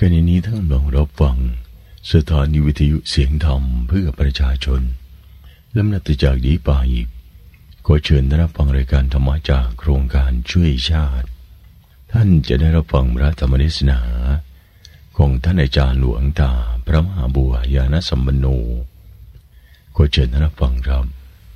ขณะนี้ท่านกำลังรับฟังสถานีวิทยุเสียงธรรมเพื่อประชาชนลำดับจากนี้ไปขอเชิญท่านรับฟังรายการธรรมะจากโครงการช่วยชาติท่านจะได้รับฟังพระธรรมเทศนาของท่านอาจารย์หลวงตาพระมหาบัวยานสัมปันโนขอเชิญท่านรับฟังครับ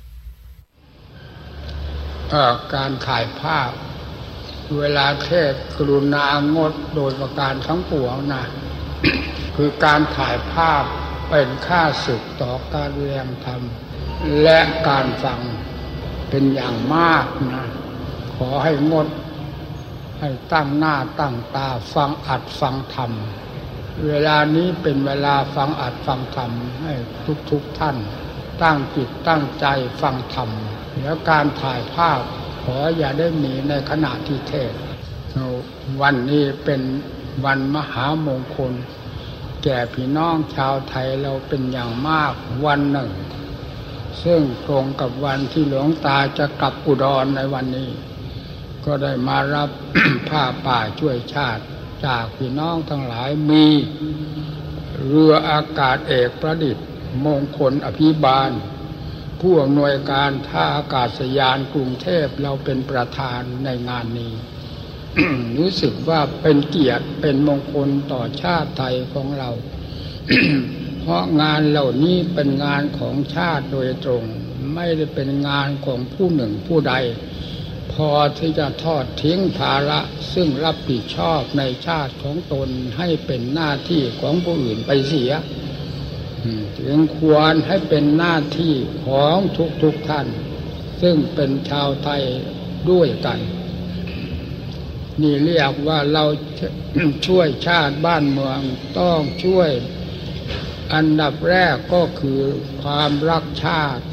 การถ่ายภาพเวลาเทศกรุณางดโดยประการทั้งปวงนะ คือการถ่ายภาพเป็นค่าศึกต่อการเรียนธรรมและการฟังเป็นอย่างมากนะขอให้งดให้ตั้งหน้าตั้งตาฟังอัดฟังธรรมเวลานี้เป็นเวลาฟังอัดฟังธรรมให้ทุกท่านตั้งจิตตั้งใจฟังธรรมแล้วการถ่ายภาพขออย่าได้มีในขณะที่เทศวันนี้เป็นวันมหามงคลแก่พี่น้องชาวไทยเราเป็นอย่างมากวันหนึ่งซึ่งตรงกับวันที่หลวงตาจะกลับอุดรในวันนี้ก็ได้มารับ ผ้าป่าช่วยชาติจากพี่น้องทั้งหลายมีเรืออากาศเอกประดิษฐ์มงคลอภิบาลผู้อำนวยการท่าอากาศยานกรุงเทพเราเป็นประธานในงานนี้ รู้สึกว่าเป็นเกียรติเป็นมงคลต่อชาติไทยของเรา เพราะงานเหล่านี้เป็นงานของชาติโดยตรงไม่ได้เป็นงานของผู้หนึ่งผู้ใดพอที่จะทอดทิ้งภาระซึ่งรับผิดชอบในชาติของตนให้เป็นหน้าที่ของผู้อื่นไปเสียจึงควรให้เป็นหน้าที่ของทุกท่านซึ่งเป็นชาวไทยด้วยกันนี่เรียกว่าเราช่วยชาติบ้านเมืองต้องช่วยอันดับแรกก็คือความรักชาติ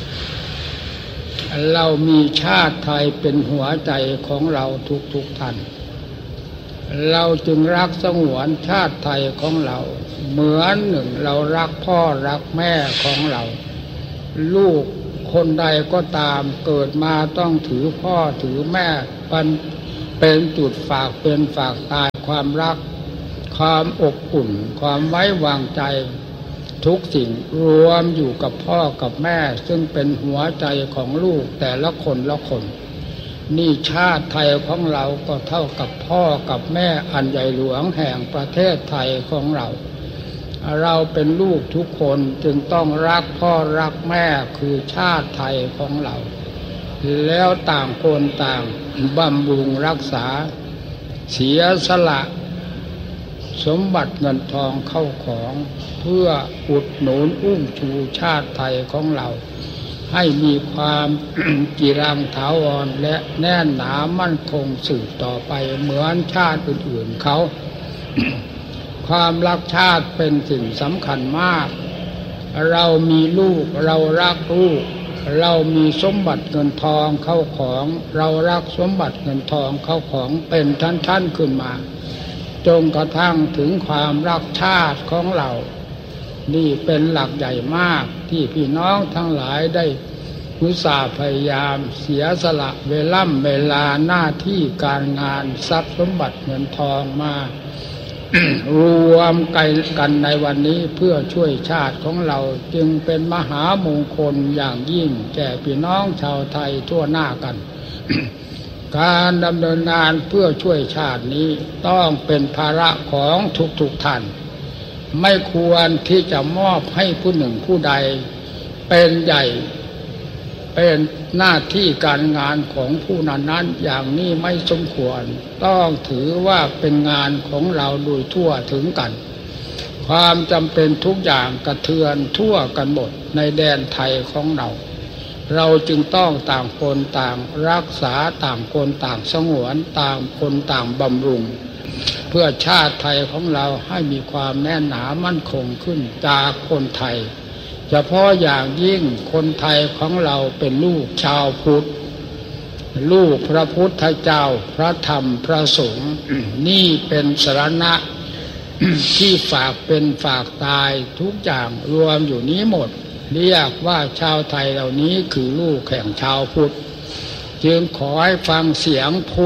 เรามีชาติไทยเป็นหัวใจของเราทุกท่านเราจึงรักสงวนชาติไทยของเราเหมือนหนึ่งเรารักพ่อรักแม่ของเราลูกคนใดก็ตามเกิดมาต้องถือพ่อถือแม่เป็นจุดฝากเป็นฝากตายความรักความอบอุ่นความไว้วางใจทุกสิ่งรวมอยู่กับพ่อกับแม่ซึ่งเป็นหัวใจของลูกแต่ละคนละคนนี่ชาติไทยของเราก็เท่ากับพ่อกับแม่อันใหญ่หลวงแห่งประเทศไทยของเราเราเป็นลูกทุกคนจึงต้องรักพ่อรักแม่คือชาติไทยของเราแล้วต่างคนต่างบำรุงรักษาเสียสละสมบัติเงินทองเข้าของเพื่ออุดหนุนอุ้มชูชาติไทยของเราให้มีความกีรังถาวรและแน่นหนามั่นคงสืบต่อไปเหมือนชาติอื่นๆเขา ความรักชาติเป็นสิ่งสำคัญมากเรามีลูกเรารักลูกเรามีสมบัติเงินทองเข้าของเรารักสมบัติเงินทองเข้าของเป็นชั้นๆขึ้นมาจนกระทั่งถึงความรักชาติของเรานี่เป็นหลักใหญ่มากที่พี่น้องทั้งหลายได้อุตส่าห์พยายามเสียสละเวลาหน้าที่การงานทรัพย์สมบัติเงินทองมา รวมกันในวันนี้เพื่อช่วยชาติของเราจึงเป็นมหามงคลอย่างยิ่งแก่พี่น้องชาวไทยทั่วหน้ากัน การดำเนินงานเพื่อช่วยชาตินี้ต้องเป็นภาระของทุกท่านไม่ควรที่จะมอบให้ผู้หนึ่งผู้ใดเป็นใหญ่เป็นหน้าที่การงานของผู้นั้นอย่างนี้ไม่สมควรต้องถือว่าเป็นงานของเราโดยทั่วถึงกันความจำเป็นทุกอย่างกระเทือนทั่วกันหมดในแดนไทยของเราจึงต้องต่างคนต่างรักษาต่างคนต่างสงวนต่างคนต่างบำรุงเพื่อชาติไทยของเราให้มีความแน่นหนามั่นคงขึ้นจากคนไทยเฉพาะอย่างยิ่งคนไทยของเราเป็นลูกชาวพุทธลูกพระพุทธเจ้าพระธรรมพระสงฆ์ นี่เป็นสรณะ ที่ฝากเป็นฝากตายทุกอย่างรวมอยู่นี้หมดเรียกว่าชาวไทยเหล่านี้คือลูกแห่งชาวพุทธจึงขอให้ฟังเสียงพุทธ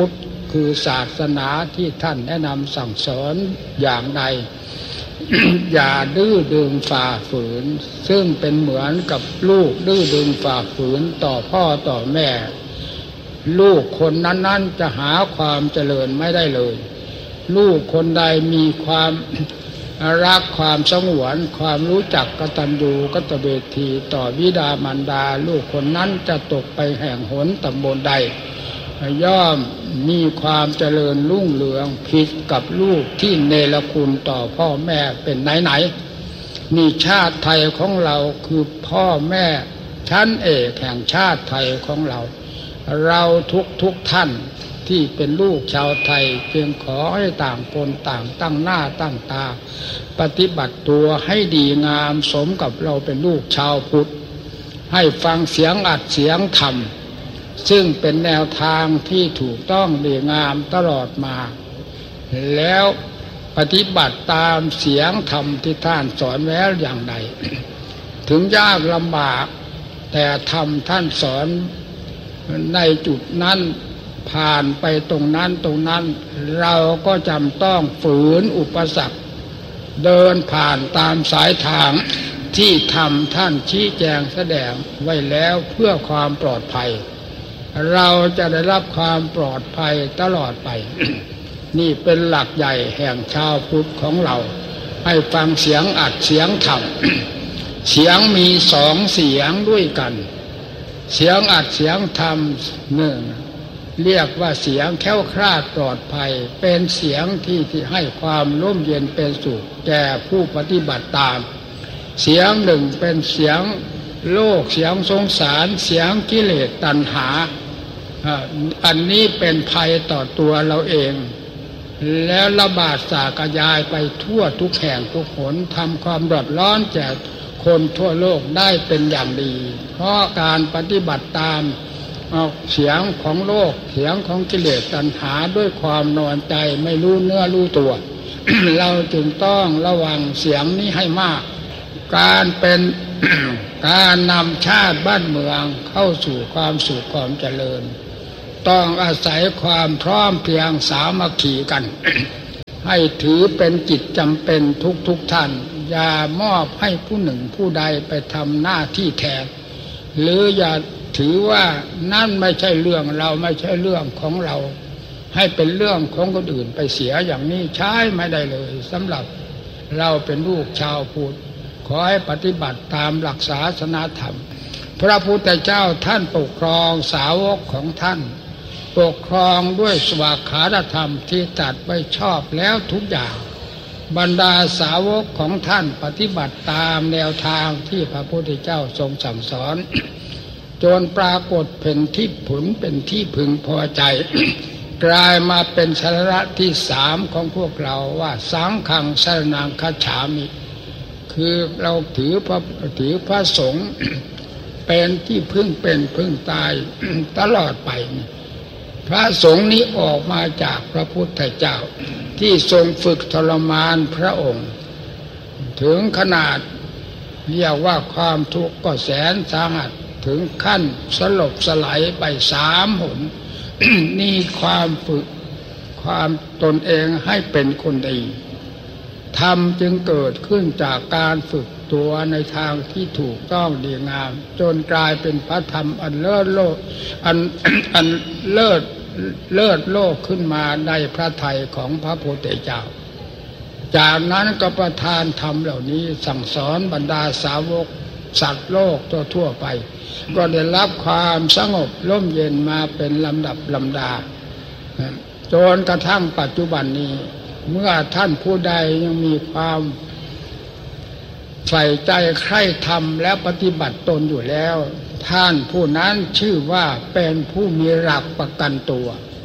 คือศาสนาที่ท่านแนะนำสั่งสอนอย่างใด อย่าดื้อดึงฝ่าฝืนซึ่งเป็นเหมือนกับลูกดื้อดึงฝ่าฝืนต่อพ่อต่อแม่ลูกคนนั้นๆจะหาความเจริญไม่ได้เลยลูกคนใดมีความรักความสงวนความรู้จักกตัญญูกตเวทีต่อบิดามารดาลูกคนนั้นจะตกไปแห่งหนตำบลใดย่อมมีความเจริญรุ่งเรืองผิดกับลูกที่เนรคุณต่อพ่อแม่เป็นไหนนี่ชาติไทยของเราคือพ่อแม่ชั้นเอกแห่งชาติไทยของเราทุกท่านที่เป็นลูกชาวไทยจึงขอให้ต่างคนต่างตั้งหน้าตั้งตาปฏิบัติตัวให้ดีงามสมกับเราเป็นลูกชาวพุทธให้ฟังเสียงอัดเสียงธรรมซึ่งเป็นแนวทางที่ถูกต้องดีงามตลอดมาแล้วปฏิบัติตามเสียงธรรมที่ท่านสอนไว้อย่างใด ถึงยากลำบากแต่ธรรมท่านสอนในจุดนั้นผ่านไปตรงนั้นเราก็จำต้องฝืนอุปสรรคเดินผ่านตามสายทางที่ธรรมท่านชี้แจงแสดงไว้แล้วเพื่อความปลอดภัยเราจะได้รับความปลอดภัยตลอดไป นี่เป็นหลักใหญ่แห่งชาวพุทธของเราให้ฟังเสียงอัดเสียงธรรม เสียงมีสองเสียงด้วยกันเสียงอัดเสียงธรรมหนึ่งเรียกว่าเสียงแคล้วคลาดปลอดภัยเป็นเสียงที่ให้ความร่มเย็นเป็นสุขแก่ผู้ปฏิบัติตามเสียงหนึ่งเป็นเสียงโลกเสียงสงสารเสียงกิเลสตัณหาอันนี้เป็นภัยต่อตัวเราเองแล้วระบาดสากยายไปทั่วทุกแห่งทุกหนทำความเดือดร้อนแก่คนทั่วโลกได้เป็นอย่างดีเพราะการปฏิบัติตามเสียงของโลกเสียงของกิเลสตัณหาด้วยความนอนใจไม่รู้เนื้อรู้ตัว เราจึงต้องระวังเสียงนี้ให้มากการเป็น การนำชาติบ้านเมืองเข้าสู่ความสุขความเจริญต้องอาศัยความพร้อมเพรียงสามัคคีกัน ให้ถือเป็นกิจจำเป็นทุกท่านอย่ามอบให้ผู้หนึ่งผู้ใดไปทำหน้าที่แทนหรืออย่าถือว่านั่นไม่ใช่เรื่องเราไม่ใช่เรื่องของเราให้เป็นเรื่องของคนอื่นไปเสียอย่างนี้ใช้ไม่ได้เลยสำหรับเราเป็นลูกชาวพุทธขอให้ปฏิบัติตามหลักศาสนาธรรมพระพุทธเจ้าท่านปกครองสาวกของท่านปกครองด้วยสวากขาธรรมที่ตรัสไว้ชอบแล้วทุกอย่างบรรดาสาวกของท่านปฏิบัติตามแนวทางที่พระพุทธเจ้าทรงสั่งสอน จนปรากฏเป็นที่ผลเป็นที่พึงพอใจ กลายมาเป็นสาระที่สามของพวกเราว่าสังฆังสรณังคัจฉามิคือเราถือพระสงฆ์ เป็นที่พึ่งเป็นพึ่งตาย ตลอดไปพระสงฆ์นี้ออกมาจากพระพุทธเจ้าที่ทรงฝึกทรมานพระองค์ถึงขนาดเรียกว่าความทุกข์ก็แสนสาหัสถึงขั้นสลบสลายไป3 หน นี่ความฝึกความตนเองให้เป็นคนดีธรรมจึงเกิดขึ้นจากการฝึกตัวในทางที่ถูกต้องดีงามจนกลายเป็นพระธรรมอันเลิศโลกอันเลิศโลกขึ้นมาในพระทัยของพระพุทธเจ้าจากนั้นก็ประทานธรรมเหล่านี้สั่งสอนบรรดาสาวกสัตว์โลกทั่วไปก็ได้รับความสงบร่มเย็นมาเป็นลำดับลำดาจนกระทั่งปัจจุบันนี้เมื่อท่านผู้ใดยังมีความใส่ใจใคร่ธรรมและปฏิบัติตนอยู่แล้วท่านผู้นั้นชื่อว่าเป็นผู้มีหลักประกันตัว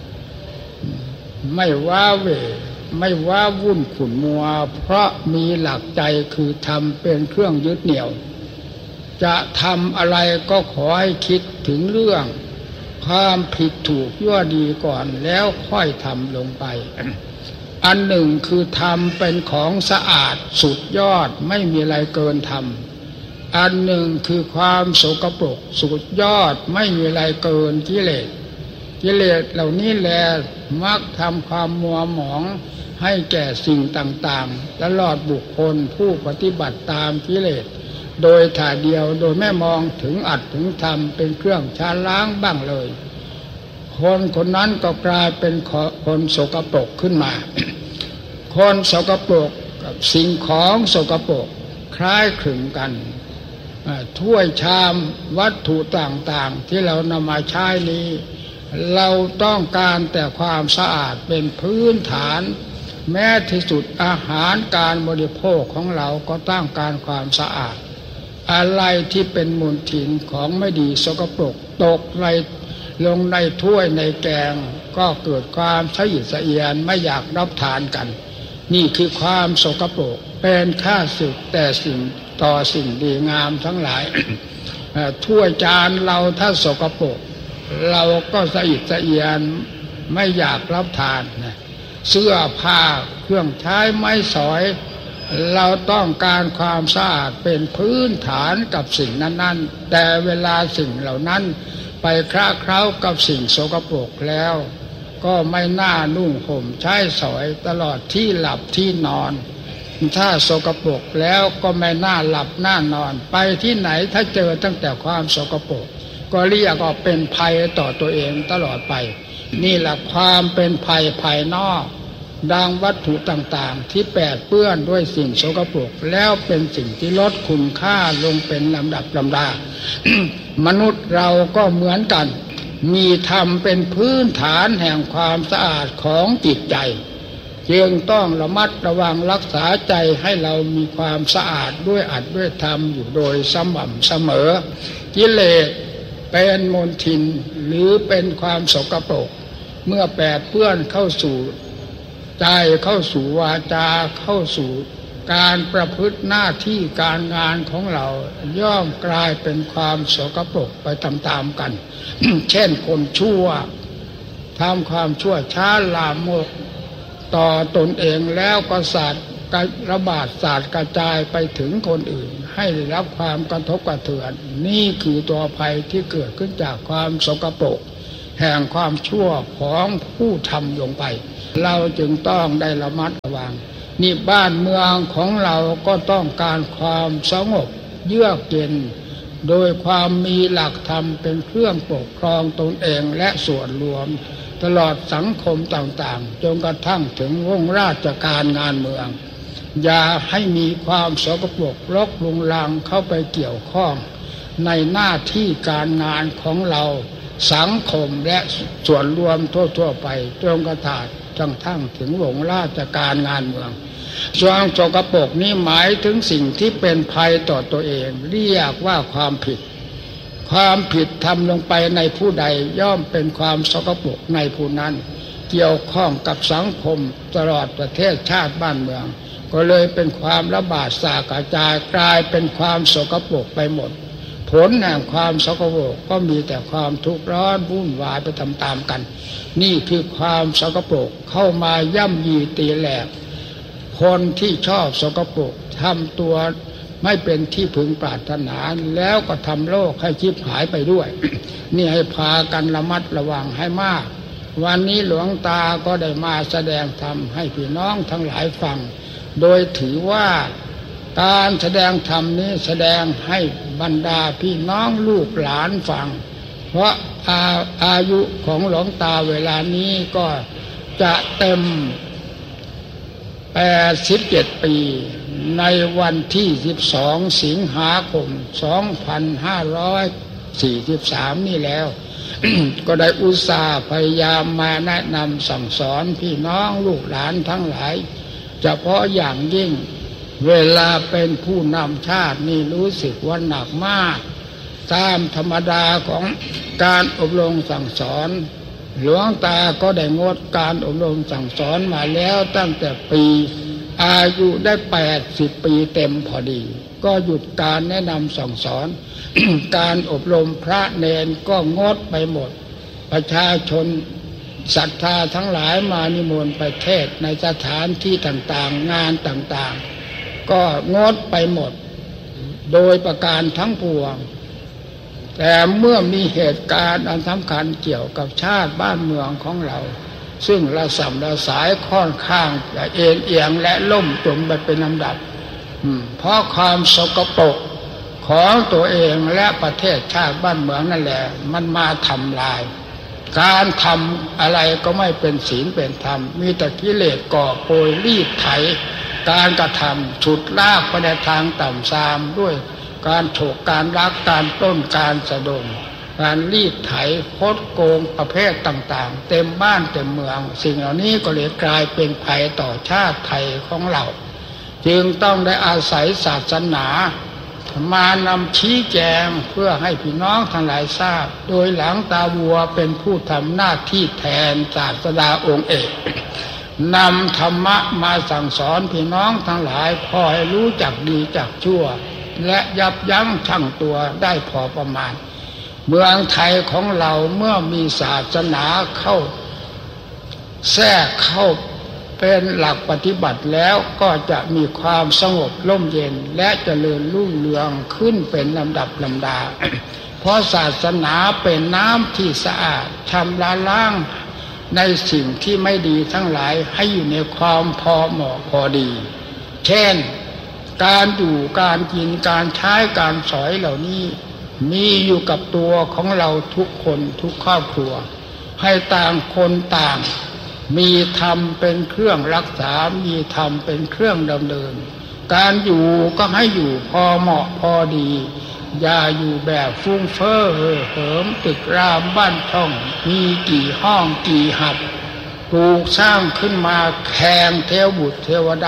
ไม่ว้าเหวไม่ว้าวุ่นขุ่นมัวเพราะมีหลักใจคือธรรมเป็นเครื่องยึดเหนี่ยวจะทำอะไรก็ขอให้คิดถึงเรื่องความผิดถูกยั่วดีก่อนแล้วค่อยทำลงไปอันหนึ่งคือธรรมเป็นของสะอาดสุดยอดไม่มีอะไรเกินธรรมอันหนึ่งคือความโสกปรกสุดยอดไม่มีอะไรเกินกิกิเลสเหล่านี้แลมักทำความมัวหมองให้แก่สิ่งต่างๆตลอดบุคคลผู้ปฏิบัติตามกิเลสโดยถ่ายเดียวโดยไม่มองถึงอัตถึงธรรมเป็นเครื่องชาล้างบ้างเลยคนคนนั้นก็กลายเป็นคนสกปรกขึ้นมา คนสกปรกกับสิ่งของสกปรกคล้ายคลึงกันถ้วยชามวัตถุต่างๆที่เรานำมาใช้นี้เราต้องการแต่ความสะอาดเป็นพื้นฐานแม้ที่สุดอาหารการบริโภคของเราก็ต้องการความสะอาดอะไรที่เป็นมลทินของไม่ดีสกปรกตกลงในถ้วยในแกงก็เกิดความสะอิดสะเอียนไม่อยากรับทานกันนี่คือความสกปรกเป็นข้าศึกแต่สิ่งต่อสิ่งดีงามทั้งหลาย ถ้วยจานเราถ้าสกปรกเราก็สะอิดสะเอียนไม่อยากรับทานเสื้อผ้าเครื่องใช้ไม้สอยเราต้องการความสะอาดเป็นพื้นฐานกับสิ่งนั้นๆแต่เวลาสิ่งเหล่านั้นไปคล้าเคล้ากับสิ่งสกปรกแล้วก็ไม่น่านุ่งห่มใช้สอยตลอดที่หลับที่นอนถ้าสกปรกแล้วก็ไม่น่าหลับน่านอนไปที่ไหนถ้าเจอตั้งแต่ความสกปรกก็เรียกว่าเป็นภัยต่อตัวเองตลอดไปนี่แหละความเป็นภัยภายนอกดังวัตถุต่างๆที่แปดเปื้อนด้วยสิ่งสกปรกแล้วเป็นสิ่งที่ลดคุณค่าลงเป็นลำดับลำดา มนุษย์เราก็เหมือนกันมีธรรมเป็นพื้นฐานแห่งความสะอาดของจิตใจจึงต้องระมัดระวังรักษาใจให้เรามีความสะอาดด้วยอัตด้วยธรรมอยู่โดยสม่ำเสมอกิเลสเป็นมลทินหรือเป็นความสกปรกเมื่อแปดเปื้อนเข้าสู่ใจเข้าสู่วาจาเข้าสู่การประพฤติหน้าที่การงานของเราย่อมกลายเป็นความสกปรกไปตามๆกัน เช่นคนชั่วทำความชั่วช้าลามกต่อตนเองแล้วก็ระบาดสาดกระจายไปถึงคนอื่นให้ได้รับความกระทบกระเทือนนี่คือตัวภัยที่เกิดขึ้นจากความสกปรกแห่งความชั่วของผู้ทำลงไปเราจึงต้องได้ระมัดระวังนี่บ้านเมืองของเราก็ต้องการความสงบเยือกเย็นโดยความมีหลักธรรมเป็นเครื่องปกครองตนเองและส่วนรวมตลอดสังคมต่างๆจนกระทั่งถึงวงราชการงานเมืองอย่าให้มีความสกปรกรกรุงรังเข้าไปเกี่ยวข้องในหน้าที่การงานของเราสังคมและส่วนรวมทั่วๆไปจนกระทั่งถึงวงราชการงานเมืองส่วนสกปรกนี้หมายถึงสิ่งที่เป็นภัยต่อตัวเองเรียกว่าความผิดทำลงไปในผู้ใดย่อมเป็นความสกปรกในผู้นั้นเกี่ยวข้องกับสังคมตลอดประเทศชาติบ้านเมืองก็เลยเป็นความระบาดสากระจายกลายเป็นความสกปรกไปหมดผลแห่งความสกปรกก็มีแต่ความทุกข์ร้อนวุ่นวายไปตามๆกันนี่คือความสกปรกเข้ามาย่ำยีตีแหลกคนที่ชอบสกปรกทำตัวไม่เป็นที่พึงปรารถนาแล้วก็ทำโลกให้ชิบหายไปด้วย นี่ให้พากันระมัดระวังให้มากวันนี้หลวงตาก็ได้มาแสดงธรรมให้พี่น้องทั้งหลายฟังโดยถือว่าการแสดงธรรมนี้แสดงให้บรรดาพี่น้องลูกหลานฟังเพราะอายุของหลวงตาเวลานี้ก็จะเต็ม87 ปีในวันที่12 สิงหาคม 2543 นี่แล้ว ก็ได้อุตส่าห์พยายามมาแนะนำสั่งสอนพี่น้องลูกหลานทั้งหลายเฉพาะอย่างยิ่งเวลาเป็นผู้นำชาตินี่รู้สึกว่าหนักมากตามธรรมดาของการอบรมสั่งสอนหลวงตาก็ได้งดการอบรมสั่งสอนมาแล้วตั้งแต่ปีอายุได้80 ปีเต็มพอดีก็หยุดการแนะนำสั่งสอน การอบรมพระเนนก็งดไปหมดประชาชนศรัทธาทั้งหลายมานิมนต์ไปเทศในสถานที่ต่างๆงานต่างๆก็งดไปหมดโดยประการทั้งปวงแต่เมื่อมีเหตุการณ์อันสำคัญเกี่ยวกับชาติบ้านเมืองของเราซึ่งระส่ำระสายค่อนข้างจะเอ็นเอียงและล่มจมไปเป็นลำดับเพราะความสกปรกของตัวเองและประเทศชาติบ้านเมืองนั่นแหละมันมาทำลายการทำอะไรก็ไม่เป็นศีลเป็นธรรมมีแต่กิเลสก่อโกยรีดไถการกระทำฉุดลากไปในทางต่ำทรามด้วยการโฉกการลักการปล้นการสะดมการรีดไถคดโกงประเภทต่างๆเต็มบ้านเต็มเมืองสิ่งเหล่านี้ก็เลยกลายเป็นภัยต่อชาติไทยของเราจึงต้องได้อาศัยศาสนามานำชี้แจงเพื่อให้พี่น้องทั้งหลายทราบโดยหลังตาวัวเป็นผู้ทำหน้าที่แทนศาสดาองค์เอกนำธรรมะมาสั่งสอนพี่น้องทั้งหลายพอให้รู้จักดีจักชั่วและยับยั้งชั่งตัวได้พอประมาณเมืองไทยของเราเมื่อมีศาสนาเข้าแทรกเข้าเป็นหลักปฏิบัติแล้วก็จะมีความสงบร่มเย็นและเจริญรุ่งเรืองขึ้นเป็นลำดับลำดา เพราะศาสนาเป็นน้ำที่สะอาดชำระล้างในสิ่งที่ไม่ดีทั้งหลายให้อยู่ในความพอเหมาะพอดีเช่นการอยู่การกินการใช้การสอยเหล่านี้มีอยู่กับตัวของเราทุกคนทุกครอบครัวให้ต่างคนต่างมีธรรมเป็นเครื่องรักษามีธรรมเป็นเครื่องดำเนินการอยู่ก็ให้อยู่พอเหมาะพอดีอย่าอยู่แบบฟุ้งเฟ้อเหิมตึกรามบ้านช่องมีกี่ห้องกี่หับปลูกสร้างขึ้นมาแข่งเทวบุตรเทวดา